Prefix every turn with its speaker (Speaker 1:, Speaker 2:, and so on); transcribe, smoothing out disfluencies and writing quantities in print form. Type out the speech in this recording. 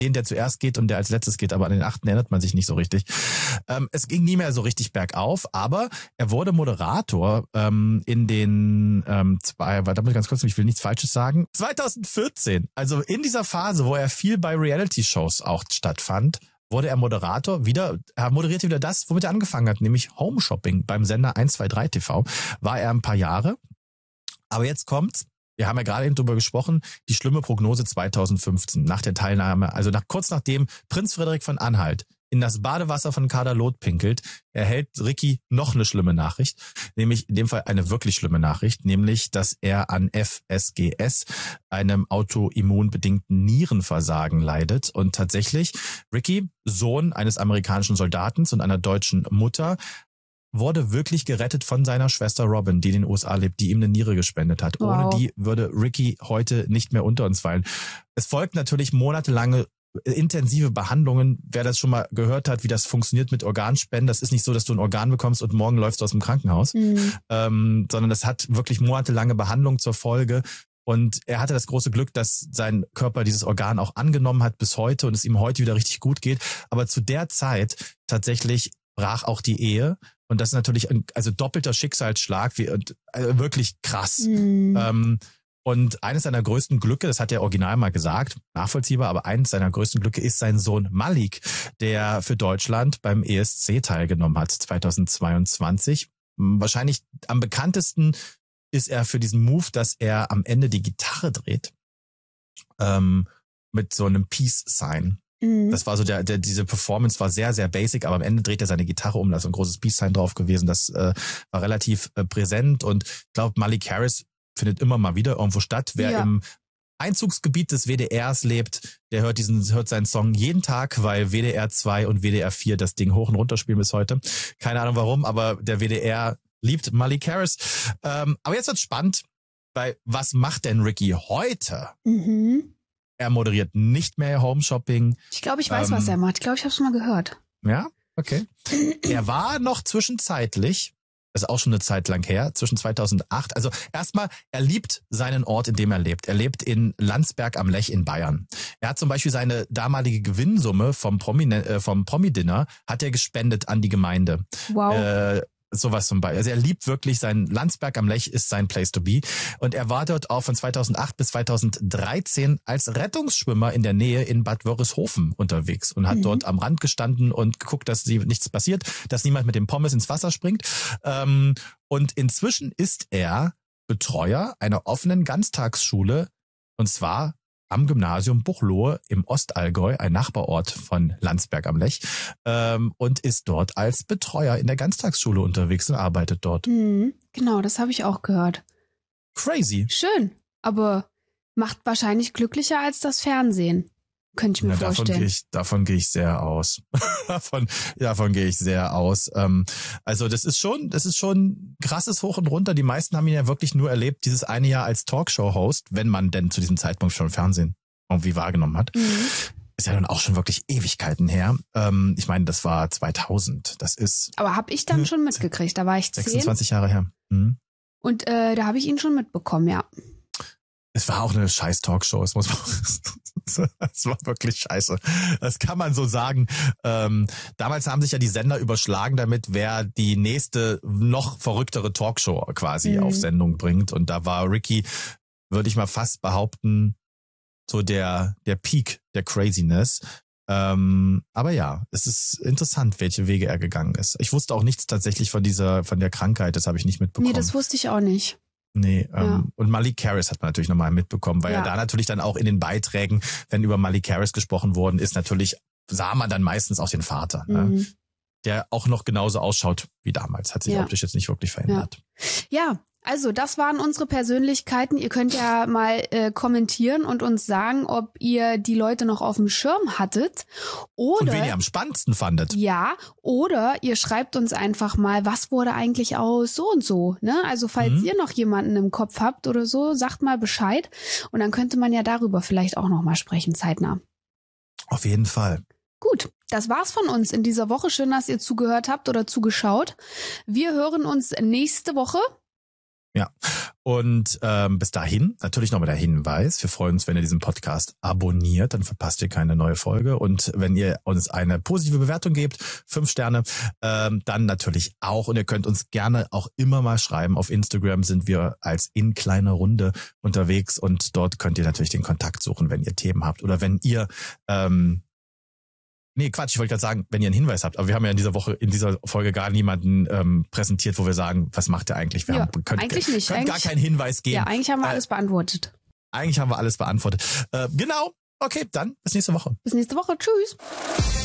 Speaker 1: den, der zuerst geht und der als letztes geht, aber an den 8. erinnert man sich nicht so richtig. Es ging nie mehr so richtig bergauf, aber er wurde Moderator in den warte mal ganz kurz, ich will nichts Falsches sagen. 2014, also in dieser Phase, wo er viel bei Reality-Shows auch stattfand, wurde er Moderator er moderierte wieder das, womit er angefangen hat, nämlich Home Shopping beim Sender 123 TV. War er ein paar Jahre. Aber jetzt kommt's. Wir haben ja gerade eben drüber gesprochen, die schlimme Prognose 2015 nach der Teilnahme, also kurz nachdem Prinz Frederik von Anhalt in das Badewasser von Kader Loth pinkelt, erhält Ricky noch eine schlimme Nachricht, nämlich in dem Fall eine wirklich schlimme Nachricht, nämlich, dass er an FSGS, einem autoimmunbedingten Nierenversagen, leidet. Und tatsächlich, Ricky, Sohn eines amerikanischen Soldaten und einer deutschen Mutter, wurde wirklich gerettet von seiner Schwester Robin, die in den USA lebt, die ihm eine Niere gespendet hat.
Speaker 2: Wow.
Speaker 1: Ohne die würde Ricky heute nicht mehr unter uns fallen. Es folgt natürlich monatelange intensive Behandlungen. Wer das schon mal gehört hat, wie das funktioniert mit Organspenden, das ist nicht so, dass du ein Organ bekommst und morgen läufst du aus dem Krankenhaus, sondern das hat wirklich monatelange Behandlung zur Folge. Und er hatte das große Glück, dass sein Körper dieses Organ auch angenommen hat bis heute und es ihm heute wieder richtig gut geht. Aber zu der Zeit tatsächlich brach auch die Ehe. Und das ist natürlich also doppelter Schicksalsschlag, wirklich krass. Und eines seiner größten Glücke, das hat er original mal gesagt, nachvollziehbar, aber eines seiner größten Glücke ist sein Sohn Malik, der für Deutschland beim ESC teilgenommen hat 2022. Wahrscheinlich am bekanntesten ist er für diesen Move, dass er am Ende die Gitarre dreht mit so einem Peace-Sign. Das war so diese Performance war sehr, sehr basic, aber am Ende dreht er seine Gitarre um, da ist ein großes Peace-Sign drauf gewesen. Das war relativ präsent und ich glaube, Malik Harris findet immer mal wieder irgendwo statt. Wer im Einzugsgebiet des WDRs lebt, der hört seinen Song jeden Tag, weil WDR 2 und WDR 4 das Ding hoch und runter spielen bis heute. Keine Ahnung warum, aber der WDR liebt Malik Harris. Aber jetzt wird's spannend, weil was macht denn Ricky heute? Er moderiert nicht mehr Home Shopping. Ich
Speaker 2: glaube, ich weiß, was er macht. Ich glaube, ich habe es schon mal gehört.
Speaker 1: Ja, okay. Er war noch zwischenzeitlich, das ist auch schon eine Zeit lang her, zwischen 2008. Also erstmal, er liebt seinen Ort, in dem er lebt. Er lebt in Landsberg am Lech in Bayern. Er hat zum Beispiel seine damalige Gewinnsumme vom Promi-Dinner hat er gespendet an die Gemeinde.
Speaker 2: Wow.
Speaker 1: Sowas zum Beispiel. Also er liebt wirklich sein Landsberg am Lech ist sein Place to be. Und er war dort auch von 2008 bis 2013 als Rettungsschwimmer in der Nähe in Bad Wörishofen unterwegs und hat dort am Rand gestanden und geguckt, dass nichts passiert, dass niemand mit dem Pommes ins Wasser springt. Und inzwischen ist er Betreuer einer offenen Ganztagsschule und zwar am Gymnasium Buchloe im Ostallgäu, ein Nachbarort von Landsberg am Lech, und ist dort als Betreuer in der Ganztagsschule unterwegs und arbeitet dort.
Speaker 2: Genau, das habe ich auch gehört.
Speaker 1: Crazy.
Speaker 2: Schön, aber macht wahrscheinlich glücklicher als das Fernsehen. Könnte ich mir vorstellen.
Speaker 1: Davon gehe ich sehr aus. davon gehe ich sehr aus. Also das ist schon krasses Hoch und Runter. Die meisten haben ihn ja wirklich nur erlebt, dieses eine Jahr als Talkshow-Host, wenn man denn zu diesem Zeitpunkt schon Fernsehen irgendwie wahrgenommen hat. Ist ja dann auch schon wirklich Ewigkeiten her. Ich meine, das war 2000. Das ist.
Speaker 2: Aber habe ich dann schon mitgekriegt. Da war ich 10.
Speaker 1: 26 Jahre her.
Speaker 2: Und da habe ich ihn schon mitbekommen, ja.
Speaker 1: Es war auch eine scheiß Talkshow. Es war wirklich scheiße. Das kann man so sagen. Damals haben sich ja die Sender überschlagen damit, wer die nächste, noch verrücktere Talkshow quasi auf Sendung bringt. Und da war Ricky, würde ich mal fast behaupten, so der Peak der Craziness. Aber ja, es ist interessant, welche Wege er gegangen ist. Ich wusste auch nichts tatsächlich von der Krankheit. Das habe ich nicht mitbekommen.
Speaker 2: Nee, das wusste ich auch nicht.
Speaker 1: Nee, und Malik Harris hat man natürlich nochmal mitbekommen, weil ja da natürlich dann auch in den Beiträgen, wenn über Malik Harris gesprochen worden ist, natürlich sah man dann meistens auch den Vater, ne? Der auch noch genauso ausschaut wie damals, hat sich optisch jetzt nicht wirklich verändert.
Speaker 2: Ja, also das waren unsere Persönlichkeiten. Ihr könnt ja mal kommentieren und uns sagen, ob ihr die Leute noch auf dem Schirm hattet oder
Speaker 1: und wen ihr am spannendsten fandet.
Speaker 2: Ja, oder ihr schreibt uns einfach mal, was wurde eigentlich aus so und so, ne? Also falls ihr noch jemanden im Kopf habt oder so, sagt mal Bescheid und dann könnte man ja darüber vielleicht auch noch mal sprechen, zeitnah.
Speaker 1: Auf jeden Fall.
Speaker 2: Gut, das war's von uns in dieser Woche. Schön, dass ihr zugehört habt oder zugeschaut. Wir hören uns nächste Woche.
Speaker 1: Ja, und bis dahin natürlich nochmal der Hinweis, wir freuen uns, wenn ihr diesen Podcast abonniert, dann verpasst ihr keine neue Folge und wenn ihr uns eine positive Bewertung gebt, 5 Sterne, dann natürlich auch und ihr könnt uns gerne auch immer mal schreiben, auf Instagram sind wir als in kleiner Runde unterwegs und dort könnt ihr natürlich den Kontakt suchen, wenn ihr Themen habt oder wenn ihr ich wollte gerade sagen, wenn ihr einen Hinweis habt, aber wir haben ja in dieser Folge gar niemanden präsentiert, wo wir sagen, was macht ihr eigentlich? Wir können gar keinen Hinweis geben.
Speaker 2: Ja, eigentlich haben wir alles beantwortet.
Speaker 1: Genau, okay, dann bis nächste Woche.
Speaker 2: Bis nächste Woche, tschüss.